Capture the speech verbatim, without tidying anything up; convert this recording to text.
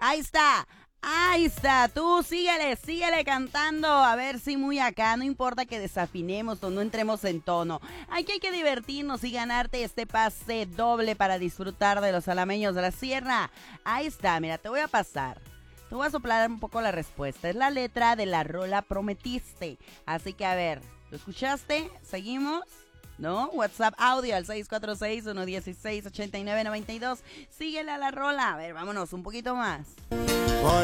Ahí está. Ahí está, tú síguele, síguele cantando, a ver si muy acá, no importa que desafinemos o no entremos en tono. Aquí hay que divertirnos y ganarte este pase doble para disfrutar de los alameños de la sierra. Ahí está, mira, te voy a pasar. Te voy a soplar un poco la respuesta. Es la letra de la rola Prometiste. Así que a ver, ¿lo escuchaste? ¿Seguimos? ¿No? WhatsApp audio al seis cuatro seis, uno uno seis, ocho nueve nueve dos. Síguele a la rola. A ver, vámonos un poquito más.